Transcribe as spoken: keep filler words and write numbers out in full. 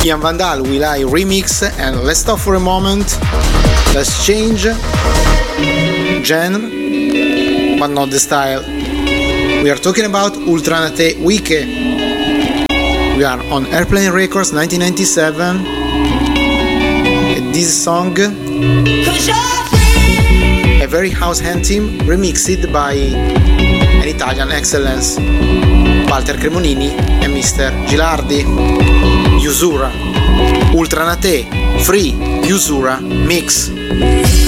Ian Vandal, Will I remix, and let's stop for a moment. Let's change genre, but not the style. We are talking about Ultranate Wike. We are on Airplane Records nineteen ninety-seven. And this song, a very house anthem, remixed by an Italian excellence, Walter Cremonini and mister Gilardi. Usura, Ultranate, Free, Usura, Mix.